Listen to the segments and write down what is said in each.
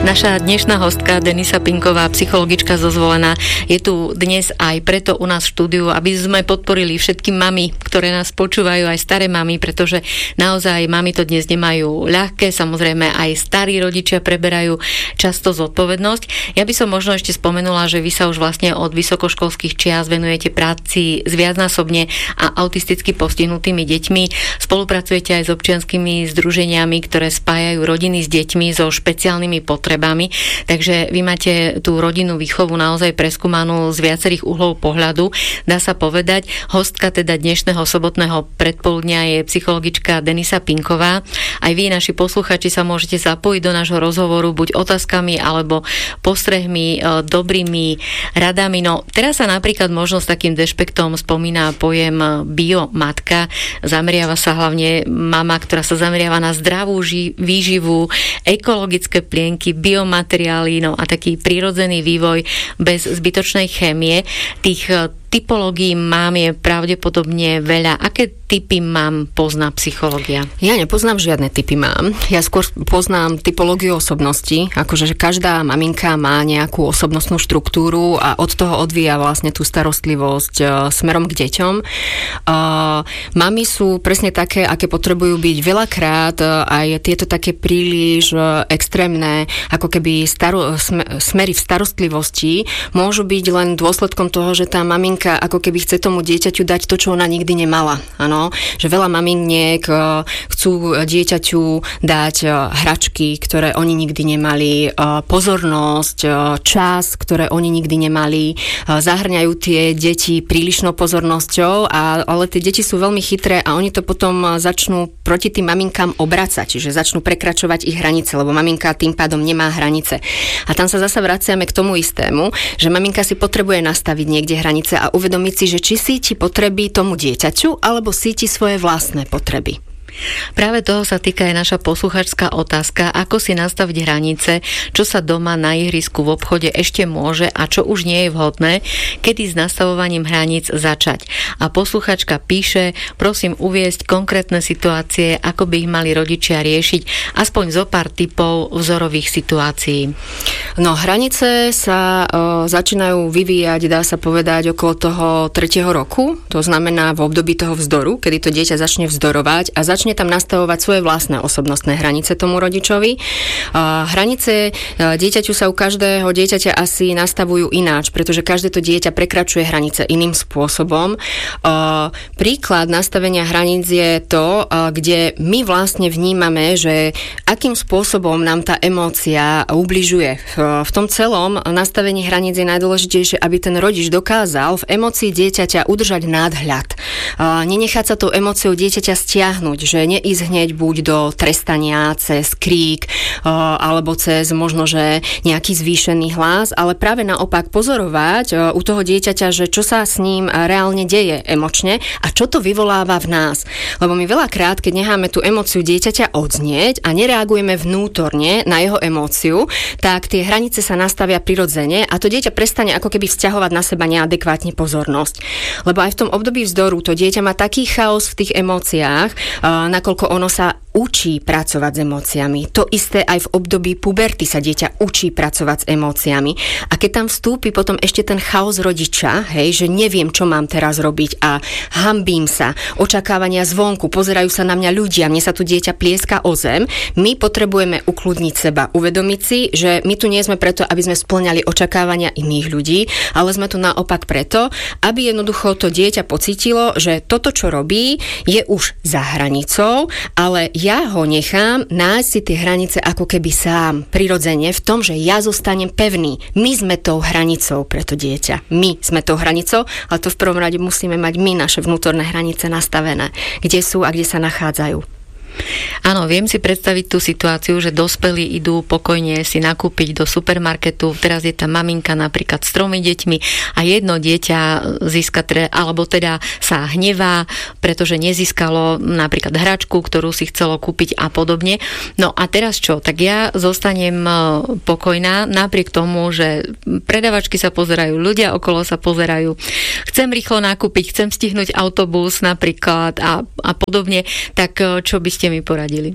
Naša dnešná hostka Denisa Pinková, psychologička zo Zvolena, je tu dnes aj preto u nás v štúdiu, aby sme podporili všetky mami, ktoré nás počúvajú, aj staré mami, pretože naozaj mami to dnes nemajú ľahké, samozrejme aj starí rodičia preberajú často zodpovednosť. Ja by som možno ešte spomenula, že vy sa už vlastne od vysokoškolských čias venujete práci s viacnásobne a autisticky postihnutými deťmi. Spolupracujete aj s občianskymi združeniami, ktoré spájajú rodiny s deťmi so špeciálnymi potrebami. Takže vy máte tú rodinnú výchovu naozaj preskúmanú z viacerých uhlov pohľadu. Dá sa povedať, hostka teda dnešného sobotného predpoludnia je psychologička Denisa Pinková. Aj vy, naši posluchači, sa môžete zapojiť do nášho rozhovoru buď otázkami alebo postrehmi, dobrými radami. No, teraz sa napríklad možno s takým dešpektom spomína pojem biomatka. Zameriava sa hlavne mama, ktorá sa zameriava na zdravú výživu, ekologické plienky, biomateriály, no a taký prírodzený vývoj bez zbytočnej chémie. Tých typológií mám je pravdepodobne veľa. Aké typy mám pozná psychológia? Ja nepoznám žiadne typy mám. Ja skôr poznám typológiu osobnosti, akože že každá maminka má nejakú osobnostnú štruktúru a od toho odvíja vlastne tú starostlivosť smerom k deťom. Mami sú presne také, aké potrebujú byť. Veľakrát aj tieto také príliš extrémne, ako keby smery v starostlivosti môžu byť len dôsledkom toho, že tá maminka ako keby chce tomu dieťaťu dať to, čo ona nikdy nemala. Áno, že veľa maminiek chcú dieťaťu dať hračky, ktoré oni nikdy nemali, pozornosť, čas, ktoré oni nikdy nemali. Zahrňajú tie deti prílišnou pozornosťou, ale tie deti sú veľmi chytré a oni to potom začnú proti tým maminkám obracať, čiže začnú prekračovať ich hranice, lebo maminka tým pádom nemá hranice. A tam sa zasa vraciame k tomu istému, že maminka si potrebuje nastaviť niekde hranice a uvedomiť si, že či cíti potreby tomu dieťaťu, alebo cíti svoje vlastné potreby. Práve toho sa týka aj naša posluchačská otázka, ako si nastaviť hranice, čo sa doma na ihrisku v obchode ešte môže a čo už nie je vhodné, kedy s nastavovaním hraníc začať. A posluchačka píše, prosím uviesť konkrétne situácie, ako by ich mali rodičia riešiť, aspoň zo pár typov vzorových situácií. No, hranice sa začínajú vyvíjať, dá sa povedať, okolo toho 3. roku, to znamená v období toho vzdoru, kedy to dieťa začne vzdorovať a začne tam nastavovať svoje vlastné osobnostné hranice tomu rodičovi. Hranice dieťaťu sa u každého dieťaťa asi nastavujú ináč, pretože každé to dieťa prekračuje hranice iným spôsobom. Príklad nastavenia hraníc je to, kde my vlastne vnímame, že akým spôsobom nám tá emócia ubližuje. V tom celom nastavení hraníc je najdôležitejšie, aby ten rodič dokázal v emócii dieťaťa udržať nadhľad. Nenechať sa tou emóciou dieťaťa stiahnuť, že neísť hneď buď do trestania cez krík alebo cez možno, že nejaký zvýšený hlas, ale práve naopak pozorovať u toho dieťaťa, že čo sa s ním reálne deje emočne a čo to vyvoláva v nás. Lebo my veľakrát, keď necháme tú emóciu dieťaťa odznieť a nereagujeme vnútorne na jeho emóciu, tak tie hranice sa nastavia prirodzene a to dieťa prestane ako keby vzťahovať na seba neadekvátne pozornosť. Lebo aj v tom období vzdoru to dieťa má taký chaos v tých emóciách, nakoľko ono sa učí pracovať s emóciami. To isté aj v období puberty sa dieťa učí pracovať s emóciami. A keď tam vstúpi potom ešte ten chaos rodiča, hej, že neviem, čo mám teraz robiť a hanbím sa, očakávania zvonku, pozerajú sa na mňa ľudia, mne sa tu dieťa plieska o zem, my potrebujeme ukludniť seba, uvedomiť si, že my tu nie sme preto, aby sme spĺňali očakávania iných ľudí, ale sme tu naopak preto, aby jednoducho to dieťa pocítilo, že toto, čo robí, je už za hranicou, ale ja ho nechám nájsť si tie hranice ako keby sám, prirodzene, v tom, že ja zostanem pevný. My sme tou hranicou pre to dieťa. My sme tou hranicou, ale to v prvom rade musíme mať my naše vnútorné hranice nastavené. Kde sú a kde sa nachádzajú. Áno, viem si predstaviť tú situáciu, že dospelí idú pokojne si nakúpiť do supermarketu, teraz je tam maminka napríklad s 3 deťmi a jedno dieťa získa, alebo teda sa hnevá, pretože nezískalo napríklad hračku, ktorú si chcelo kúpiť a podobne. No a teraz čo? Tak ja zostanem pokojná napriek tomu, že predavačky sa pozerajú, ľudia okolo sa pozerajú. Chcem rýchlo nakúpiť, chcem stihnúť autobus napríklad a podobne. Tak čo by ste ste mi poradili?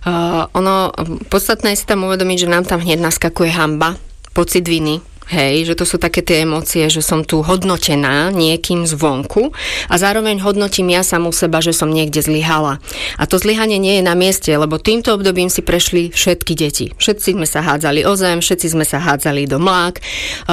Podstatné je si tam uvedomiť, že nám tam hneď naskakuje hanba, pocit viny. Hej, že to sú také tie emócie, že som tu hodnotená niekým zvonku a zároveň hodnotím ja samú seba, že som niekde zlyhala. A to zlyhanie nie je na mieste, lebo týmto obdobím si prešli všetky deti. Všetci sme sa hádzali o zem, všetci sme sa hádzali do mlák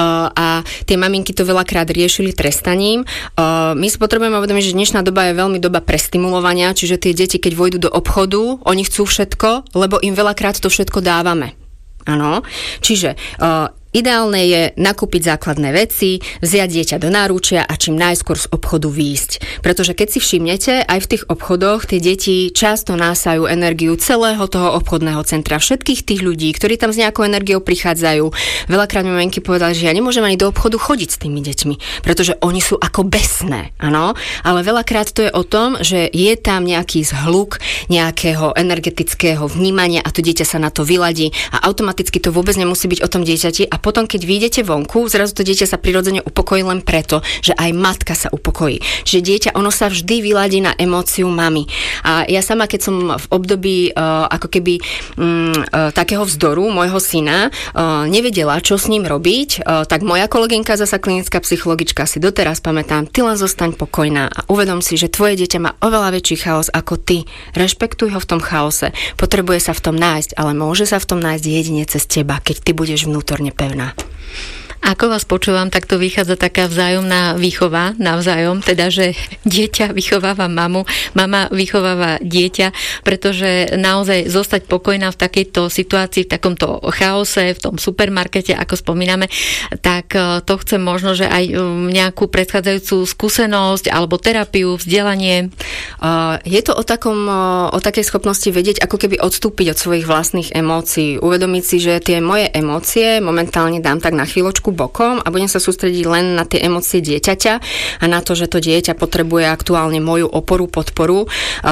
a tie maminky to veľakrát riešili trestaním. My si potrebujeme uvedomiť, že dnešná doba je veľmi doba prestimulovania, čiže tie deti, keď vojdu do obchodu, oni chcú všetko, lebo im veľakrát to všetko dávame. Áno, čiže ideálne je nakúpiť základné veci, vziať dieťa do náručia a čím najskôr z obchodu výjsť. Pretože keď si všimnete, aj v tých obchodoch tie deti často násajú energiu celého toho obchodného centra, všetkých tých ľudí, ktorí tam s nejakou energiou prichádzajú. Veľakrát mi maminky povedali, že ja nemôžem ani do obchodu chodiť s tými deťmi, pretože oni sú ako besné, áno? Ale veľakrát to je o tom, že je tam nejaký zhluk nejakého energetického vnímania a to dieťa sa na to vyladí a automaticky to vôbec nemusí byť o tom dieťati a potom, keď vyjdete vonku, zrazu to dieťa sa prirodzene upokojí len preto, že aj matka sa upokojí. Čiže dieťa, ono sa vždy vyladí na emóciu mamy. A ja sama, keď som v období ako keby takého vzdoru môjho syna nevedela, čo s ním robiť, tak moja kolegynka, zasa klinická psychologička, si doteraz pamätám, ty len zostaň pokojná a uvedom si, že tvoje dieťa má oveľa väčší chaos ako ty. Rešpektuj ho v tom chaose. Potrebuje sa v tom nájsť, ale môže sa v tom nájsť jedine cez teba, keď ty budeš vnútorne pevná. Ako vás počúvam, tak to vychádza taká vzájomná výchova navzájom, teda, že dieťa vychováva mamu, mama vychováva dieťa, pretože naozaj zostať pokojná v takejto situácii, v takomto chaose, v tom supermarkete, ako spomíname, tak to chcem možno, že aj nejakú predchádzajúcu skúsenosť alebo terapiu, vzdelanie. Je to o takej schopnosti vedieť, ako keby odstúpiť od svojich vlastných emócií, uvedomiť si, že tie moje emócie momentálne dám tak na chvíľočku bokom a budem sa sústrediť len na tie emócie dieťaťa a na to, že to dieťa potrebuje aktuálne moju oporu, podporu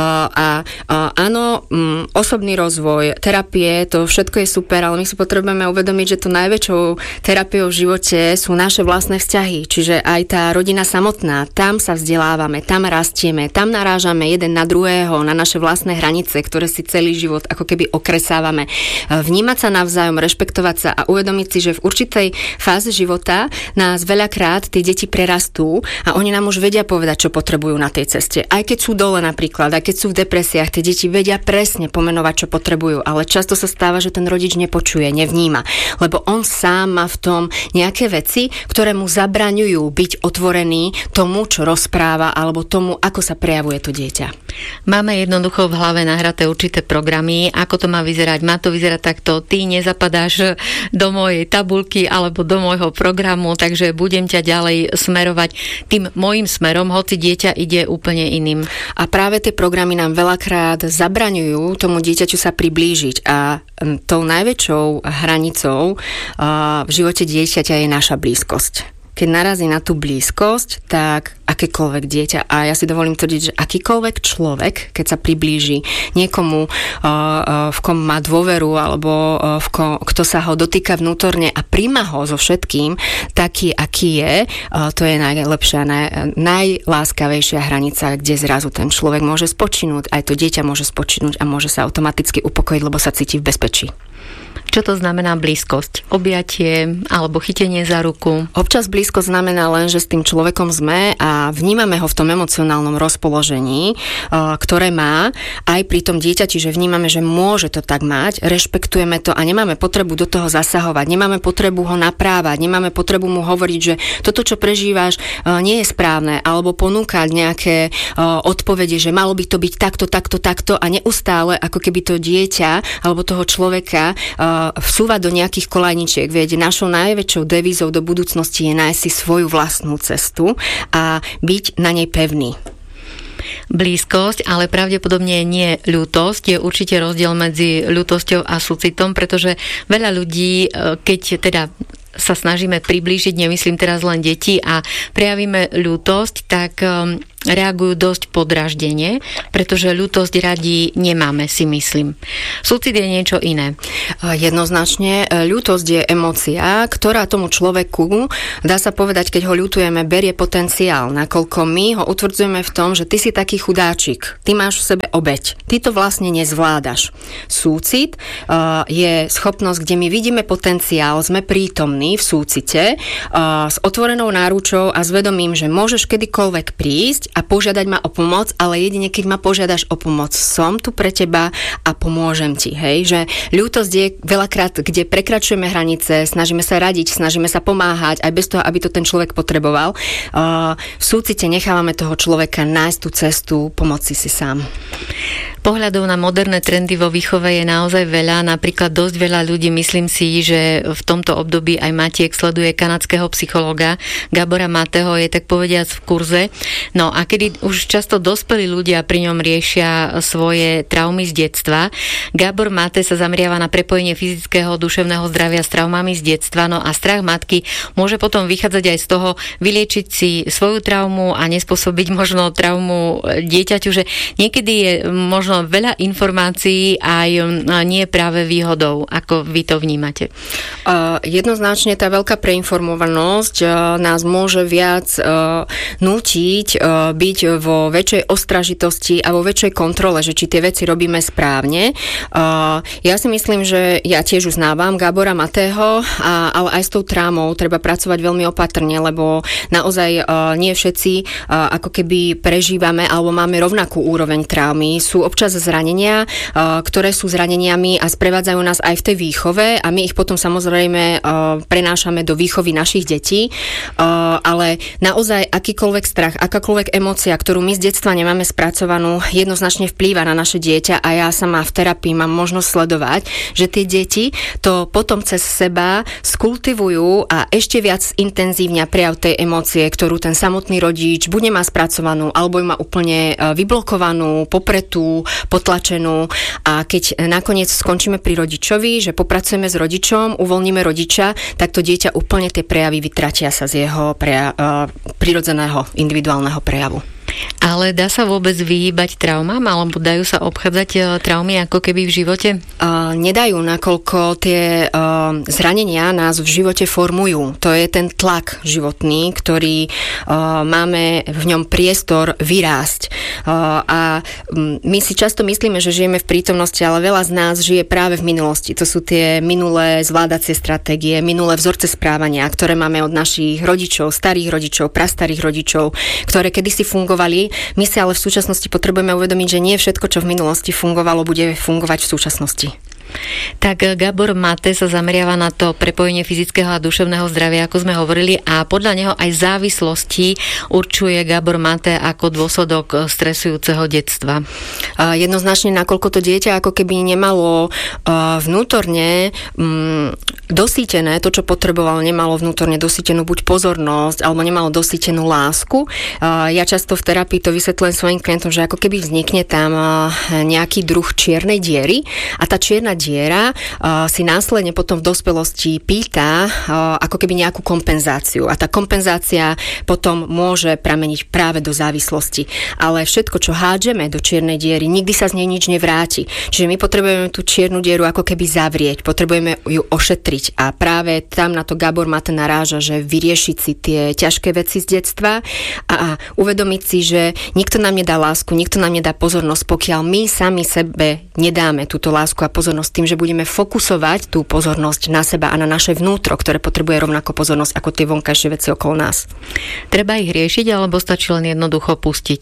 áno, osobný rozvoj, terapie, to všetko je super, ale my si potrebujeme uvedomiť, že to najväčšou terapiou v živote sú naše vlastné vzťahy, čiže aj tá rodina samotná, tam sa vzdelávame, tam rastieme, tam narážame jeden na druhého, na naše vlastné hranice, ktoré si celý život ako keby okresávame. Vnímať sa navzájom, rešpektovať sa a uvedomiť si, že v určitej fáze života nás veľakrát tie deti prerastú a oni nám už vedia povedať, čo potrebujú na tej ceste. Aj keď sú dole napríklad, aj keď sú v depresiách, tie deti vedia presne pomenovať, čo potrebujú, ale často sa stáva, že ten rodič nepočuje, nevníma, lebo on sám má v tom nejaké veci, ktoré mu zabraňujú byť otvorený tomu, čo rozpráva, alebo tomu, ako sa prejavuje to dieťa. Máme jednoducho v hlave nahraté určité programy, ako to má vyzerať. Má to vyzerať takto, ty nezapadáš do mojej tabuľky alebo do môjho programu, takže budem ťa ďalej smerovať tým môjim smerom, hoci dieťa ide úplne iným. A práve tie programy nám veľakrát zabraňujú tomu dieťaťu sa priblížiť a tou najväčšou hranicou v živote dieťaťa je naša blízkosť. Keď narazí na tú blízkosť, tak akékoľvek dieťa, a ja si dovolím tvrdiť, že akýkoľvek človek, keď sa priblíži niekomu, v kom má dôveru, alebo kto sa ho dotýka vnútorne a príjma ho so všetkým, taký, aký je, to je najlepšia, najláskavejšia hranica, kde zrazu ten človek môže spočinúť, aj to dieťa môže spočinúť a môže sa automaticky upokojiť, lebo sa cíti v bezpečí. Čo to znamená blízkosť? Objatie alebo chytenie za ruku? Občas blízkosť znamená len, že s tým človekom sme a vnímame ho v tom emocionálnom rozpoložení, ktoré má aj pri tom dieťati, že vnímame, že môže to tak mať, rešpektujeme to a nemáme potrebu do toho zasahovať, nemáme potrebu ho naprávať, nemáme potrebu mu hovoriť, že toto, čo prežívaš, nie je správne, alebo ponúkať nejaké odpovede, že malo by to byť takto a neustále ako keby to dieťa alebo toho človeka vsúvať do nejakých kolajničiek. Viete, našou najväčšou devízou do budúcnosti je nájsť si svoju vlastnú cestu a byť na nej pevný. Blízkosť, ale pravdepodobne nie ľútosť. Je určite rozdiel medzi ľútosťou a súcitom, pretože veľa ľudí, keď teda sa snažíme priblížiť, nemyslím teraz len deti, a prejavíme ľútosť, tak reagujú dosť podráždene, pretože ľútosť radi nemáme, si myslím. Súcit je niečo iné. Jednoznačne, ľútosť je emócia, ktorá tomu človeku, dá sa povedať, keď ho ľutujeme, berie potenciál, nakoľko my ho utvrdzujeme v tom, že ty si taký chudáčik, ty máš v sebe obeť, ty to vlastne nezvládaš. Súcit je schopnosť, kde my vidíme potenciál, sme prítomní v súcite s otvorenou náručou a s vedomím, že môžeš kedykoľvek prísť a požiadať ma o pomoc, ale jedine keď ma požiadaš o pomoc, som tu pre teba a pomôžem ti. Hej? Že ľútosť je veľakrát, kde prekračujeme hranice, snažíme sa radiť, snažíme sa pomáhať, aj bez toho, aby to ten človek potreboval. V súcite nechávame toho človeka nájsť tú cestu, pomoci si sám. Pohľadov na moderné trendy vo výchove je naozaj veľa. Napríklad dosť veľa ľudí, myslím si, že v tomto období aj Matiek sleduje kanadského psychologa Gabora Mateho, je tak povediac v kurze. No a kedy už často dospelí ľudia pri ňom riešia svoje traumy z detstva, Gabor Mate sa zameriava na prepojenie fyzického, duševného zdravia s traumami z detstva. No a strach matky môže potom vychádzať aj z toho vyliečiť si svoju traumu a nespôsobiť možno traumu dieťaťu, že niekedy je možno veľa informácií aj nie práve výhodou, ako vy to vnímate. Jednoznačne tá veľká preinformovanosť nás môže viac nútiť byť vo väčšej ostražitosti a vo väčšej kontrole, že či tie veci robíme správne. Ja si myslím, že ja tiež uznávam Gabora Matého, ale aj s tou trámou treba pracovať veľmi opatrne, lebo naozaj nie všetci ako keby prežívame alebo máme rovnakú úroveň traumy. Sú občas zranenia, ktoré sú zraneniami a sprevádzajú nás aj v tej výchove a my ich potom samozrejme prenášame do výchovy našich detí, ale naozaj akýkoľvek strach, akákoľvek emócia, ktorú my z detstva nemáme spracovanú, jednoznačne vplýva na naše dieťa a ja sama v terapii mám možnosť sledovať, že tie deti to potom cez seba skultivujú a ešte viac intenzívňa prejav tej emócie, ktorú ten samotný rodič buď nemá spracovanú, alebo ju má úplne vyblokovanú, popretú, potlačenú a keď nakoniec skončíme pri rodičovi, že popracujeme s rodičom, uvoľníme rodiča, tak to dieťa úplne tie prejavy vytratia sa z jeho prirodzeného individuálneho prejavu. Ale dá sa vôbec vyhýbať traumám, alebo dajú sa obchádzať traumy ako keby v živote? Nedajú, nakoľko tie zranenia nás v živote formujú. To je ten tlak životný, ktorý máme v ňom priestor vyrásť. A my si často myslíme, že žijeme v prítomnosti, ale veľa z nás žije práve v minulosti. To sú tie minulé zvládacie stratégie, minulé vzorce správania, ktoré máme od našich rodičov, starých rodičov, prastarých rodičov, ktoré kedysi fungovali. My si ale v súčasnosti potrebujeme uvedomiť, že nie všetko, čo v minulosti fungovalo, bude fungovať v súčasnosti. Tak Gabor Mate sa zameriava na to prepojenie fyzického a duševného zdravia, ako sme hovorili, a podľa neho aj závislosti určuje Gabor Mate ako dôsledok stresujúceho detstva. Jednoznačne, nakoľko to dieťa ako keby nemalo vnútorne dosýtené to, čo potrebovalo, nemalo vnútorne dosýtenú buď pozornosť, alebo nemalo dosýtenú lásku. Ja často v terapii to vysvetľujem svojim klientom, že ako keby vznikne tam nejaký druh čiernej diery a tá čierna diera si následne potom v dospelosti pýta ako keby nejakú kompenzáciu a tá kompenzácia potom môže prameniť práve do závislosti. Ale všetko, čo hádžeme do čiernej diery, nikdy sa z nej nič nevráti. Čiže my potrebujeme tú čiernu dieru ako keby zavrieť, potrebujeme ju ošetriť a práve tam na to Gabor Mate naráža, že vyriešiť si tie ťažké veci z detstva a uvedomiť si, že nikto nám nedá lásku, nikto nám nedá pozornosť, pokiaľ my sami sebe nedáme túto lásku a pozornosť tým, že budeme fokusovať tú pozornosť na seba a na naše vnútro, ktoré potrebuje rovnako pozornosť ako tie vonkajšie veci okolo nás. Treba ich riešiť, alebo stačí len jednoducho pustiť?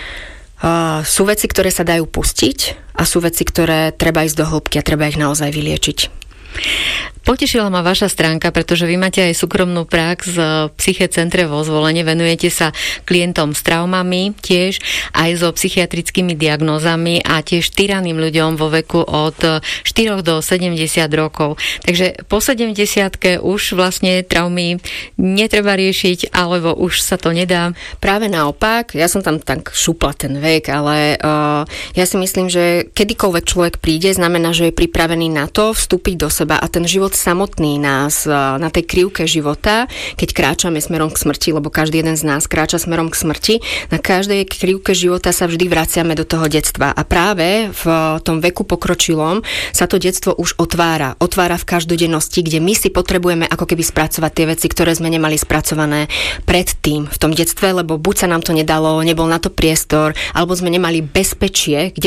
Sú veci, ktoré sa dajú pustiť a sú veci, ktoré treba ísť do hĺbky a treba ich naozaj vyliečiť. Potešila ma vaša stránka, pretože vy máte aj súkromnú prax v Psychecentre vo Zvolene. Venujete sa klientom s traumami tiež, aj so psychiatrickými diagnózami a tiež tyraným ľuďom vo veku od 4 do 70 rokov. Takže po 70-ke už vlastne traumy netreba riešiť, alebo už sa to nedá? Práve naopak, ja som tam tak šupla ten vek, ale ja si myslím, že kedykoľvek človek príde, znamená, že je pripravený na to vstúpiť do seba a ten život samotný nás na tej krivke života, keď kráčame smerom k smrti, lebo každý jeden z nás kráča smerom k smrti, na každej krivke života sa vždy vraciame do toho detstva. A práve v tom veku pokročilom sa to detstvo už otvára v každodennosti, kde my si potrebujeme ako keby spracovať tie veci, ktoré sme nemali spracované predtým v tom detstve, lebo buď sa nám to nedalo, nebol na to priestor, alebo sme nemali bezpečie, kde